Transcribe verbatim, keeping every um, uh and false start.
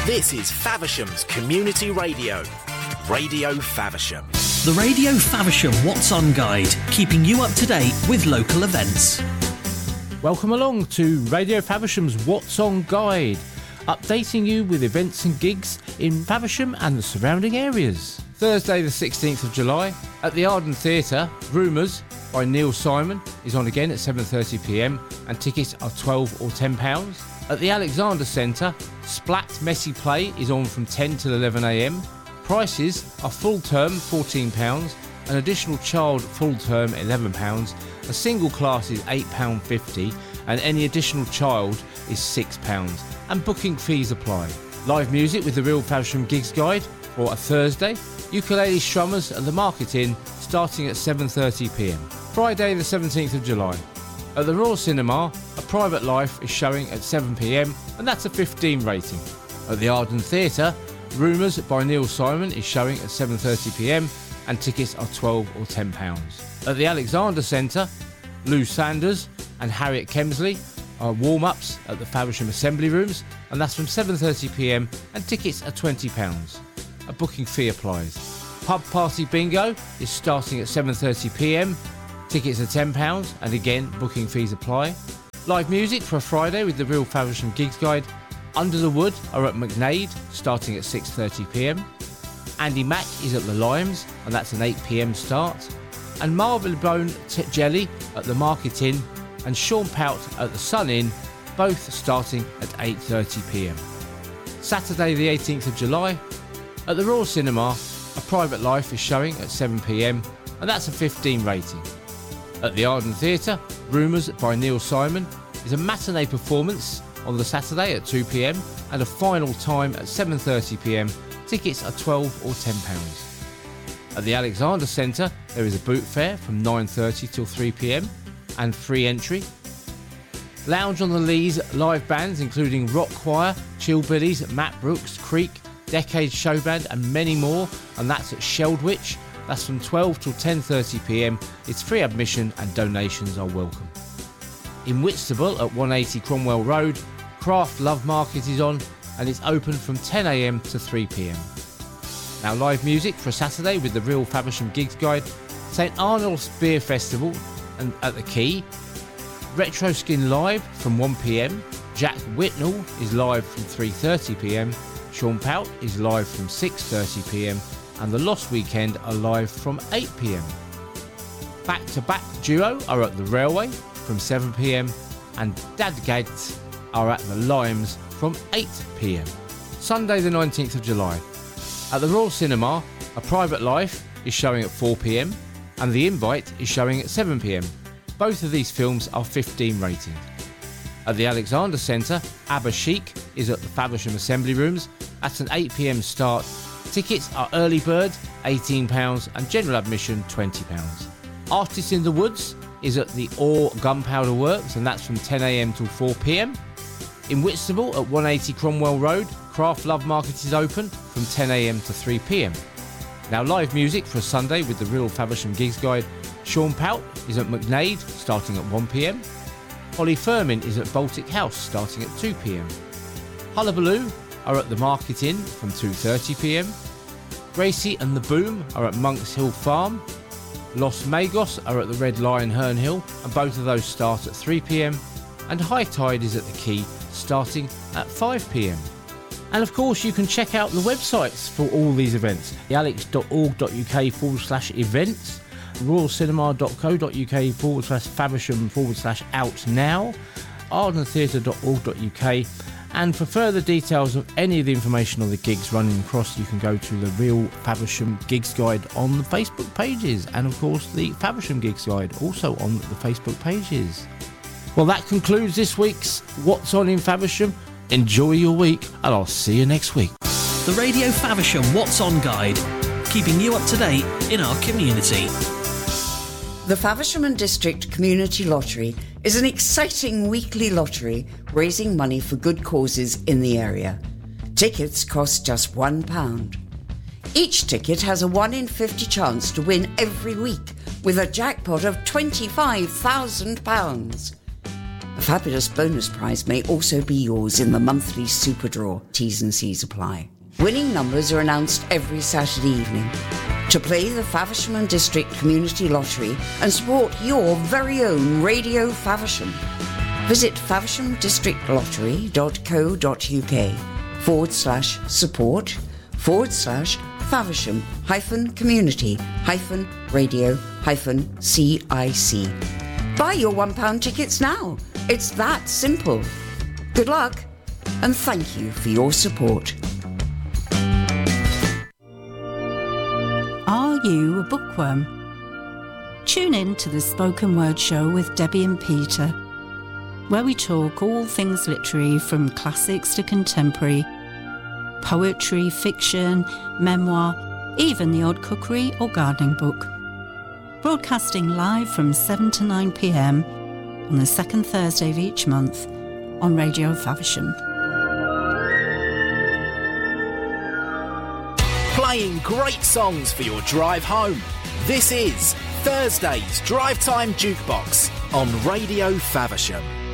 This is Faversham's Community Radio. Radio Faversham. The Radio Faversham What's On Guide, keeping you up to date with local events. Welcome along to Radio Faversham's What's On Guide, updating you with events and gigs in Faversham and the surrounding areas. Thursday the sixteenth of July at the Arden Theatre, Rumours by Neil Simon is on again at seven thirty p m and tickets are twelve or ten pounds. At the Alexander Centre, Splat Messy Play is on from ten till eleven a m. Prices are full term fourteen pounds, an additional child full term eleven pounds, a single class is eight pounds fifty and any additional child is six pounds, and booking fees apply. Live music with the Real Faversham Gigs Guide for a Thursday, ukulele strummers at the Market Inn starting at seven thirty p m. Friday the seventeenth of July. At the Royal Cinema, A Private Life is showing at seven p m and that's a fifteen rating. At the Arden Theatre, Rumours by Neil Simon is showing at seven thirty p m and tickets are twelve or ten pounds. At the Alexander Centre, Lou Sanders and Harriet Kemsley are warm-ups at the Faversham Assembly Rooms and that's from seven thirty p m and tickets are twenty pounds. A booking fee applies. Pub Party Bingo is starting at seven thirty p m. Tickets are ten pounds and again booking fees apply. Live music for a Friday with the Real Faversham Gigs Guide. Under the Wood are at McNade starting at six thirty p m. Andy Mack is at the Limes and that's an eight p m start. And Marylebone T- Jelly at the Market Inn and Sean Pout at the Sun Inn, both starting at eight thirty p m. Saturday the eighteenth of July at the Royal Cinema, A Private Life is showing at seven p m and that's a fifteen rating. At the Arden Theatre, Rumours by Neil Simon is a matinee performance on the Saturday at two p m and a final time at seven thirty p m. Tickets are twelve or ten pounds. At the Alexander Centre, there is a boot fair from nine thirty till three p m and free entry. Lounge on the Lees live bands including Rock Choir, Chillbillies, Matt Brooks, Creek, Decades Show Band and many more, and that's at Sheldwich. That's from twelve till ten thirty p m. It's free admission and donations are welcome. In Whitstable at one eighty Cromwell Road, Craft Love Market is on and it's open from ten a m to three p m. Now live music for a Saturday with the Real Faversham Gigs Guide, St Arnold's Beer Festival and at the Quay, Retro Skin live from one p m. Jack Whitnell is live from three thirty p m. Sean Pout is live from six thirty p m and the Lost Weekend are live from eight p m. Back to Back Duo are at the Railway from seven p m and Dadgads are at the Limes from eight p m. Sunday the nineteenth of July. At the Royal Cinema, A Private Life is showing at four p m and The Invite is showing at seven p m. Both of these films are fifteen rated. At the Alexander Centre, Abba Chic is at the Faversham Assembly Rooms at an eight p m start. Tickets are early bird eighteen pounds and general admission twenty pounds. Artists in the Woods is at the Orr Gunpowder Works and that's from ten a m till four p m. In Whitstable at one eighty Cromwell Road, Craft Love Market is open from ten a m to three p m. Now live music for a Sunday with the Real Faversham Gigs Guide. Sean Pout is at McNade starting at one p m. Holly Firmin is at Baltic House starting at two p m. Hullabaloo are at the Market Inn from two thirty p m. Gracie and the Boom are at Monks Hill Farm. Los Magos are at the Red Lion Herne Hill and both of those start at three p m. And High Tide is at the Quay starting at five p m. And of course you can check out the websites for all these events. alex.org.uk forward slash events, royalcinema.co.uk forward slash faversham forward slash out now, ardentheatre.org.uk. And for further details of any of the information on the gigs running across, you can go to the Real Faversham Gigs Guide on the Facebook pages, and of course the Faversham Gigs Guide also on the Facebook pages. Well, that concludes this week's What's On in Faversham. Enjoy your week and I'll see you next week. The Radio Faversham What's On Guide, keeping you up to date in our community. The Faversham and District Community Lottery is an exciting weekly lottery raising money for good causes in the area. Tickets cost just one pound. Each ticket has a one in fifty chance to win every week with a jackpot of twenty-five thousand pounds. A fabulous bonus prize may also be yours in the monthly Super Draw. T's and C's apply. Winning numbers are announced every Saturday evening. To play the Faversham and District Community Lottery and support your very own Radio Faversham, visit favershamdistrictlottery.co.uk forward slash support forward slash Faversham hyphen community hyphen radio hyphen C I C. Buy your one pound tickets now. It's that simple. Good luck and thank you for your support. Are you a bookworm? Tune in to the Spoken Word Show with Debbie and Peter, where we talk all things literary from classics to contemporary, poetry, fiction, memoir, even the odd cookery or gardening book. Broadcasting live from seven to nine p.m. on the second Thursday of each month on Radio Faversham. Playing great songs for your drive home. This is Thursday's Drive Time Jukebox on Radio Faversham.